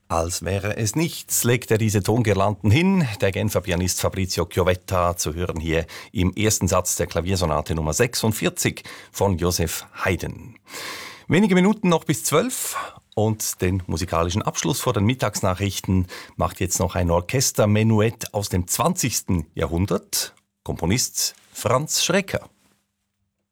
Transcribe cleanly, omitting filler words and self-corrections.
Als wäre es nichts, legt er diese Tongirlanden hin. Der Genfer Pianist Fabrizio Chiovetta, zu hören hier im ersten Satz der Klaviersonate Nummer 46 von Joseph Haydn. Wenige Minuten noch bis 12 und den musikalischen Abschluss vor den Mittagsnachrichten macht jetzt noch ein Orchestermenuett aus dem 20. Jahrhundert. Komponist Franz Schreker.